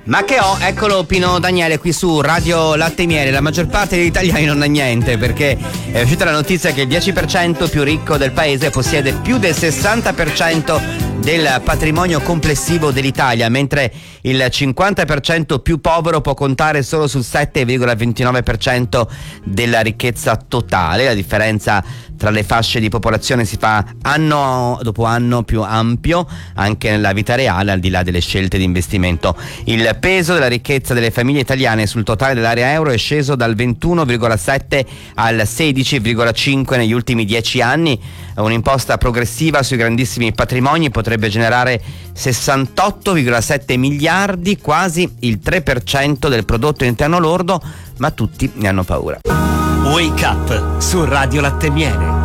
Ma che ho? Eccolo Pino Daniele qui su Radio Latte e Miele. La maggior parte degli italiani non ha niente, perché è uscita la notizia che il 10% più ricco del paese possiede più del 60% del patrimonio complessivo dell'Italia, mentre il 50% più povero può contare solo sul 7,29% della ricchezza totale. La differenza tra le fasce di popolazione si fa anno dopo anno più ampio anche nella vita reale, al di là delle scelte di investimento. Il peso della ricchezza delle famiglie italiane sul totale dell'area euro è sceso dal 21,7 al 16,5 negli ultimi 10 anni. Un'imposta progressiva sui grandissimi patrimoni potrebbe generare 68,7 miliardi, quasi il 3% del prodotto interno lordo, ma tutti ne hanno paura. Wake Up su Radio Latte e Miele.